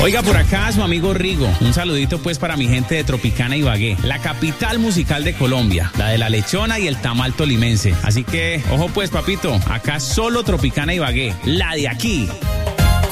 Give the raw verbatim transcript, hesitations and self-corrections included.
Oiga, por acá su amigo Rigo. Un saludito pues para mi gente de Tropicana Ibagué, la capital musical de Colombia, la de la lechona y el tamal tolimense. Así que, ojo pues, papito, acá solo Tropicana Ibagué, la de aquí.